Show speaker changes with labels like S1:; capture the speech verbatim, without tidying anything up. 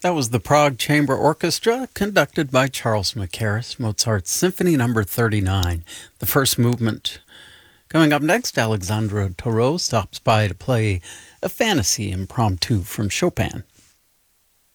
S1: That was the Prague Chamber Orchestra, conducted by Charles Mackerras, Mozart's Symphony Number thirty-nine, the first movement. Coming up next, Alexandre Tarot stops by to play a fantasy impromptu from Chopin.